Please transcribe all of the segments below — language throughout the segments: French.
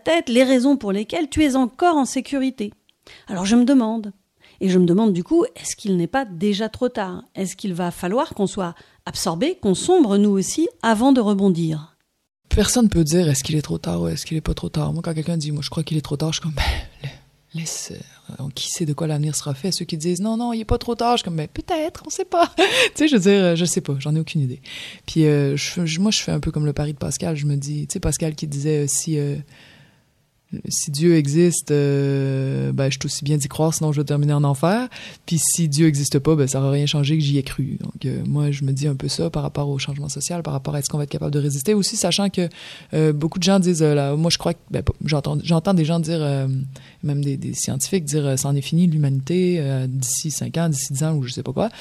tête les raisons pour lesquelles tu es encore en sécurité. Alors je me demande du coup, est-ce qu'il n'est pas déjà trop tard ? Est-ce qu'il va falloir qu'on soit absorbé, qu'on sombre nous aussi, avant de rebondir ? Personne ne peut dire est-ce qu'il est trop tard ou est-ce qu'il est pas trop tard. Moi, quand quelqu'un dit, moi je crois qu'il est trop tard, je suis comme, laisse, qui sait de quoi l'avenir sera fait? Ceux qui disent non, il est pas trop tard, je suis comme, peut-être, on sait pas. Tu sais, je veux dire, je sais pas, j'en ai aucune idée. Puis moi, je fais un peu comme le pari de Pascal. Je me dis, tu sais, Pascal qui disait si Dieu existe, je suis aussi bien d'y croire, sinon je vais terminer en enfer. Puis si Dieu existe pas, ça n'aura rien changé que j'y ai cru. Donc moi, je me dis un peu ça par rapport au changement social, par rapport à est-ce qu'on va être capable de résister. Aussi, sachant que beaucoup de gens disent, moi je crois que, j'entends des gens dire, même des scientifiques dire, c'en est fini l'humanité d'ici 5 ans, d'ici 10 ans ou je sais pas quoi.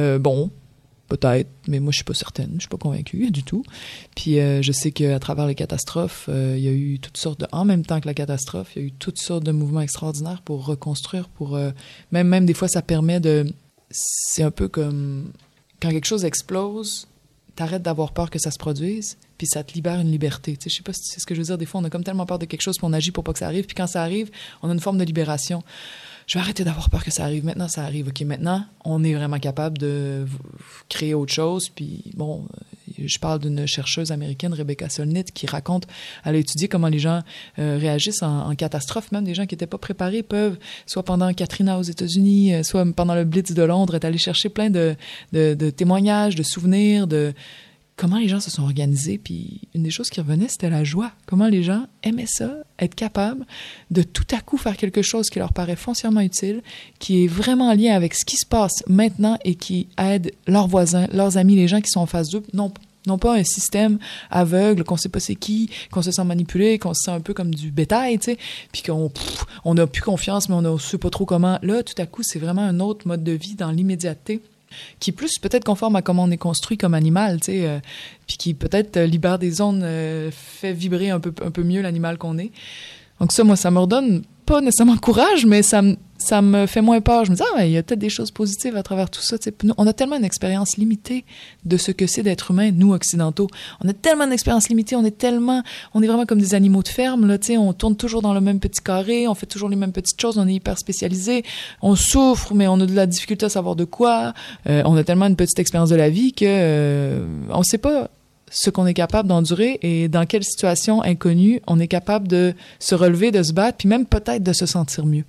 Peut-être, mais moi, je suis pas certaine. Je suis pas convaincue du tout. Puis, je sais qu'à travers les catastrophes, il y a eu toutes sortes en même temps que la catastrophe, il y a eu toutes sortes de mouvements extraordinaires pour reconstruire, même des fois, ça permet c'est un peu comme quand quelque chose explose, t'arrêtes d'avoir peur que ça se produise, puis ça te libère une liberté. Tu sais, je sais pas si c'est ce que je veux dire. Des fois, on a comme tellement peur de quelque chose, puis on agit pour pas que ça arrive. Puis quand ça arrive, on a une forme de libération. Je vais arrêter d'avoir peur que ça arrive. Maintenant, ça arrive. OK, maintenant, on est vraiment capable de créer autre chose. Puis, bon, je parle d'une chercheuse américaine, Rebecca Solnit, qui raconte, elle a étudié comment les gens réagissent en catastrophe. Même des gens qui n'étaient pas préparés peuvent, soit pendant Katrina aux États-Unis, soit pendant le Blitz de Londres, être allés chercher plein de témoignages, de souvenirs, de comment les gens se sont organisés. Puis une des choses qui revenait, c'était la joie. Comment les gens aimaient ça, être capables de tout à coup faire quelque chose qui leur paraît foncièrement utile, qui est vraiment en lien avec ce qui se passe maintenant et qui aide leurs voisins, leurs amis, les gens qui sont en face d'eux. Non pas un système aveugle, qu'on sait pas c'est qui, qu'on se sent manipulé, qu'on se sent un peu comme du bétail, tu sais, puis on n'a plus confiance, mais on ne sait pas trop comment. Là, tout à coup, c'est vraiment un autre mode de vie dans l'immédiateté, qui est plus peut-être conforme à comment on est construit comme animal, tu sais, puis qui peut-être libère des ondes, fait vibrer un peu mieux l'animal qu'on est. Donc ça, moi, ça me redonne pas nécessairement courage, mais ça me fait moins peur. Je me dis, il y a peut-être des choses positives à travers tout ça. Tu sais, on a tellement une expérience limitée de ce que c'est d'être humain, nous, occidentaux. On a tellement une expérience limitée, on est vraiment comme des animaux de ferme, là, tu sais, on tourne toujours dans le même petit carré, on fait toujours les mêmes petites choses, on est hyper spécialisé, on souffre, mais on a de la difficulté à savoir de quoi. On a tellement une petite expérience de la vie que on sait pas ce qu'on est capable d'endurer et dans quelle situation inconnue on est capable de se relever, de se battre, puis même peut-être de se sentir mieux.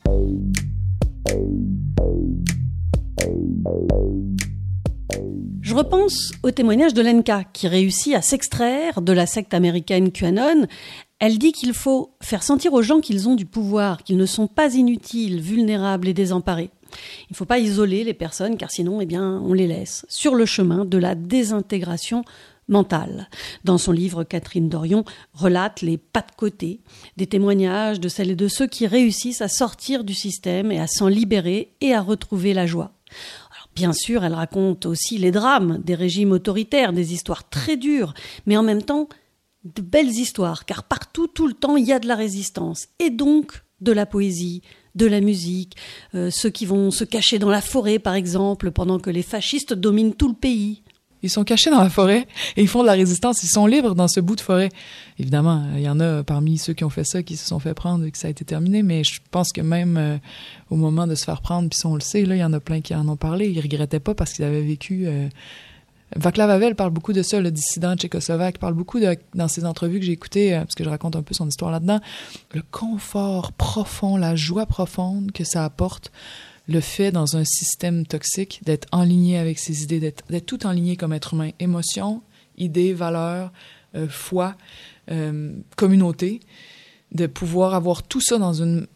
Je repense au témoignage de Lenka, qui réussit à s'extraire de la secte américaine QAnon. Elle dit qu'il faut faire sentir aux gens qu'ils ont du pouvoir, qu'ils ne sont pas inutiles, vulnérables et désemparés. Il ne faut pas isoler les personnes, car sinon, on les laisse sur le chemin de la désintégration mentale. Dans son livre, Catherine Dorion relate les pas de côté, des témoignages de celles et de ceux qui réussissent à sortir du système et à s'en libérer et à retrouver la joie. Alors, bien sûr, elle raconte aussi les drames des régimes autoritaires, des histoires très dures, mais en même temps, de belles histoires, car partout, tout le temps, il y a de la résistance, et donc de la poésie, de la musique, ceux qui vont se cacher dans la forêt, par exemple, pendant que les fascistes dominent tout le pays. Ils sont cachés dans la forêt et ils font de la résistance. Ils sont libres dans ce bout de forêt. Évidemment, il y en a parmi ceux qui ont fait ça qui se sont fait prendre et que ça a été terminé, mais je pense que même au moment de se faire prendre, puis on le sait, là, il y en a plein qui en ont parlé. Ils regrettaient pas parce qu'ils avaient vécu... Václav Havel parle beaucoup de ça, le dissident tchécoslovaque, parle beaucoup dans ses entrevues que j'ai écoutées, parce que je raconte un peu son histoire là-dedans, le confort profond, la joie profonde que ça apporte, le fait dans un système toxique d'être enligné avec ses idées, d'être tout enligné comme être humain, émotions, idées, valeurs, foi, communauté, de pouvoir avoir tout ça dans une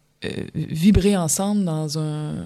vibrer ensemble dans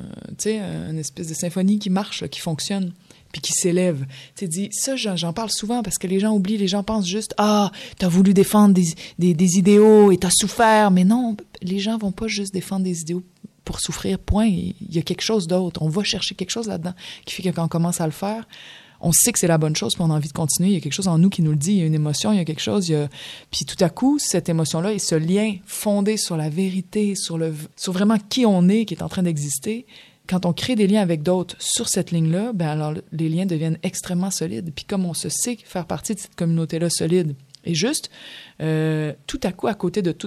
une espèce de symphonie qui marche, là, qui fonctionne, puis qui s'élève. Tu sais, ça, j'en parle souvent parce que les gens oublient, les gens pensent juste « Ah, t'as voulu défendre des idéaux et t'as souffert », mais non, les gens vont pas juste défendre des idéaux pour souffrir, point. Il y a quelque chose d'autre. On va chercher quelque chose là-dedans qui fait que quand on commence à le faire, on sait que c'est la bonne chose puis on a envie de continuer. Il y a quelque chose en nous qui nous le dit. Il y a une émotion, il y a quelque chose. Puis tout à coup, cette émotion-là et ce lien fondé sur la vérité, sur vraiment qui on est, qui est en train d'exister, quand on crée des liens avec d'autres sur cette ligne-là, alors les liens deviennent extrêmement solides. Puis comme on se sait faire partie de cette communauté-là solide et juste, tout à coup, à côté de tout